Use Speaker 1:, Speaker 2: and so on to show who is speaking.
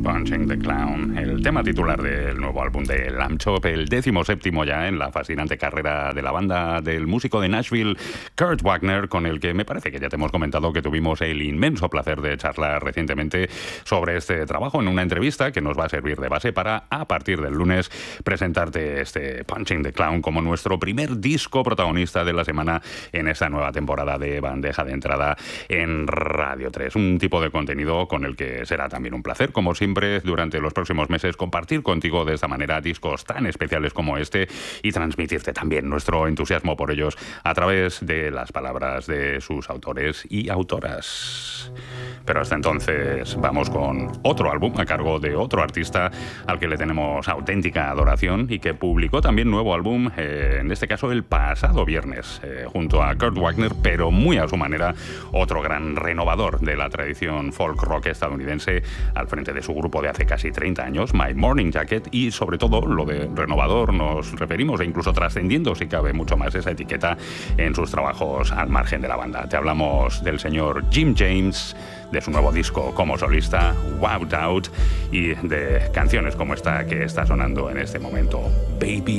Speaker 1: Punching the Clown, el tema titular del nuevo álbum de Lamb Chop, el 17º ya en la fascinante carrera de la banda del músico de Nashville, Kurt Wagner, con el que me parece que ya te hemos comentado que tuvimos el inmenso placer de charlar recientemente sobre este trabajo en una entrevista que nos va a servir de base para, a partir del lunes, presentarte este Punching the Clown como nuestro primer disco protagonista de la semana en esta nueva temporada de Bandeja de Entrada en Radio 3. Un tipo de contenido con el que será también un placer, como siempre, durante los próximos meses compartir contigo de esta manera discos tan especiales como este y transmitirte también nuestro entusiasmo por ellos a través de las palabras de sus autores y autoras. Pero hasta entonces vamos con otro álbum a cargo de otro artista al que le tenemos auténtica adoración y que publicó también nuevo álbum, en este caso el pasado viernes, junto a Kurt Wagner, pero muy a su manera, otro gran renovador de la tradición folk rock estadounidense al frente de su grupo de hace casi 30 años, My Morning Jacket, y sobre todo lo de renovador nos referimos, e incluso trascendiendo si cabe mucho más esa etiqueta en sus trabajos al margen de la banda. Te hablamos del señor Jim James, de su nuevo disco como solista, Wowed Out, y de canciones como esta que está sonando en este momento, Baby